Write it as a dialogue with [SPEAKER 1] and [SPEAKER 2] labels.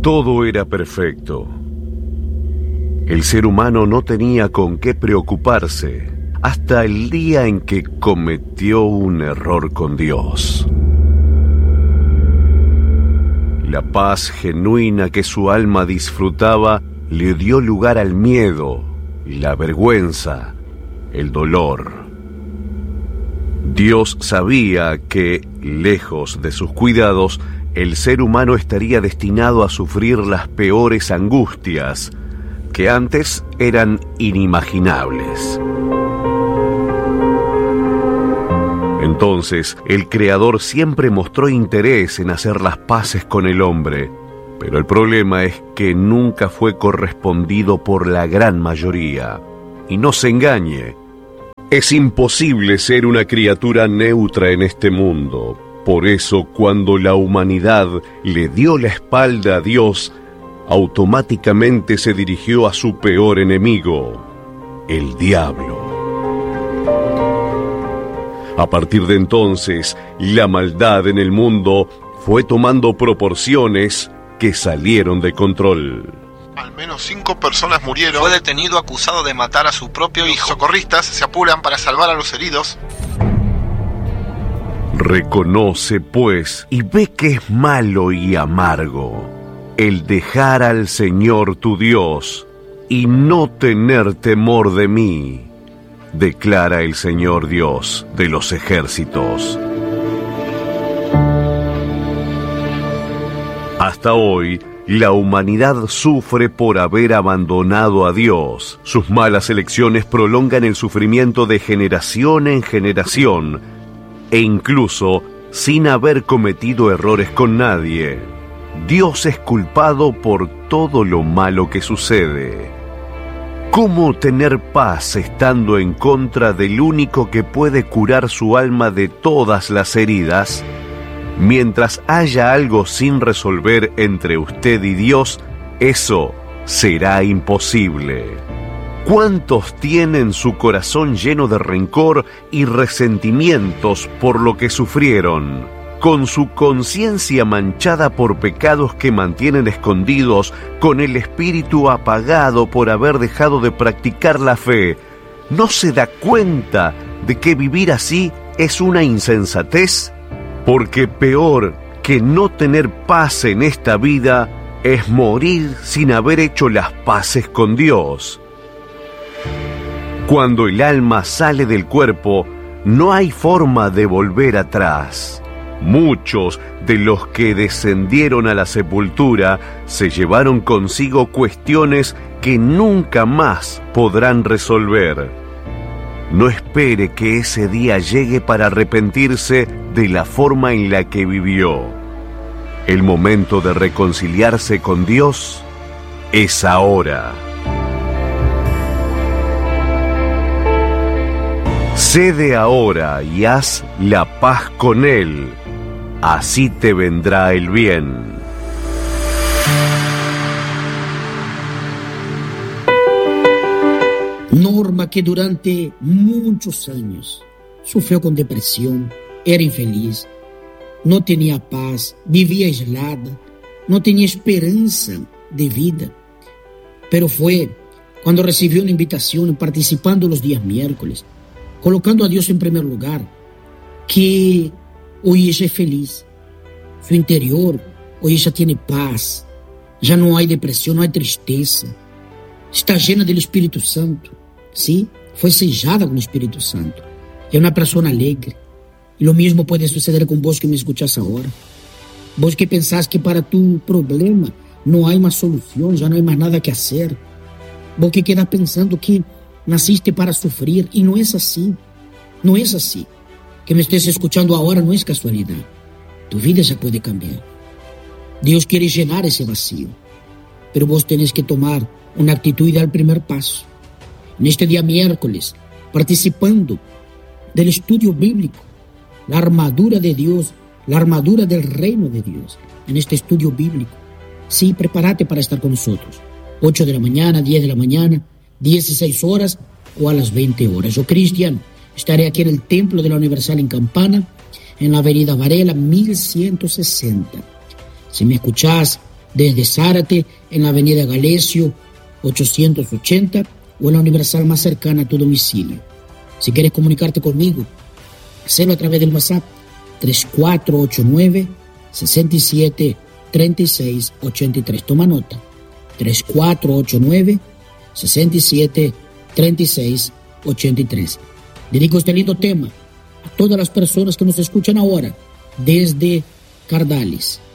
[SPEAKER 1] Todo era perfecto. El ser humano no tenía con qué preocuparse hasta el día en que cometió un error con Dios. La paz genuina que su alma disfrutaba le dio lugar al miedo, la vergüenza, el dolor. Dios sabía que, lejos de sus cuidados, el ser humano estaría destinado a sufrir las peores angustias, que antes eran inimaginables. Entonces, el Creador siempre mostró interés en hacer las paces con el hombre, pero el problema es que nunca fue correspondido por la gran mayoría. Y no se engañe, es imposible ser una criatura neutra en este mundo. Por eso, cuando la humanidad le dio la espalda a Dios, automáticamente se dirigió a su peor enemigo, el diablo. A partir de entonces, la maldad en el mundo fue tomando proporciones que salieron de control.
[SPEAKER 2] Al menos 5 personas murieron.
[SPEAKER 3] Fue detenido acusado de matar a su propio hijo.
[SPEAKER 2] Los socorristas se apuran para salvar a los heridos.
[SPEAKER 1] Reconoce, pues, y ve que es malo y amargo el dejar al Señor tu Dios y no tener temor de mí, declara el Señor Dios de los ejércitos. Hasta hoy, la humanidad sufre por haber abandonado a Dios. Sus malas elecciones prolongan el sufrimiento de generación en generación, e incluso sin haber cometido errores con nadie. Dios es culpado por todo lo malo que sucede. ¿Cómo tener paz estando en contra del único que puede curar su alma de todas las heridas? Mientras haya algo sin resolver entre usted y Dios, eso será imposible. ¿Cuántos tienen su corazón lleno de rencor y resentimientos por lo que sufrieron, con su conciencia manchada por pecados que mantienen escondidos, con el espíritu apagado por haber dejado de practicar la fe? ¿No se da cuenta de que vivir así es una insensatez? Porque peor que no tener paz en esta vida es morir sin haber hecho las paces con Dios. Cuando el alma sale del cuerpo, no hay forma de volver atrás. Muchos de los que descendieron a la sepultura se llevaron consigo cuestiones que nunca más podrán resolver. No espere que ese día llegue para arrepentirse de la forma en la que vivió. El momento de reconciliarse con Dios es ahora. Cede ahora y haz la paz con Él. Así te vendrá el bien.
[SPEAKER 4] Norma, que durante muchos años sufrió con depresión, era infeliz, no tenía paz, vivía aislada, no tenía esperanza de vida. Pero fue cuando recibió una invitación participando los días miércoles, colocando a Dios en primer lugar, que hoy ella es feliz. Su interior hoy ella tiene paz, ya no hay depresión, no hay tristeza, está llena del Espíritu Santo. Sí, fue sellada con el Espíritu Santo. Es una persona alegre. Y lo mismo puede suceder con vos que me escuchas ahora. Vos que pensás que para tu problema no hay más solución, ya no hay más nada que hacer. Vos que quedas pensando que naciste para sufrir, y no es así. No es así. Que me estés escuchando ahora no es casualidad. Tu vida ya puede cambiar. Dios quiere llenar ese vacío. Pero vos tenés que tomar una actitud y dar el primer paso. En este día miércoles, participando del estudio bíblico, la armadura de Dios, la armadura del reino de Dios, en este estudio bíblico. Sí, prepárate para estar con nosotros. 8 de la mañana, 10 de la mañana, 16 horas o a las 20 horas. Yo, Cristian, estaré aquí en el Templo de la Universal en Campana, en la avenida Varela, 1160. Si me escuchás Desde Zárate, en la avenida Galesio, 880, o en la Universal más cercana a tu domicilio. Si quieres comunicarte conmigo, hazlo a través del WhatsApp 3489-673683. Toma nota, 3489-673683. Dedico este lindo tema a todas las personas que nos escuchan ahora desde Cardales.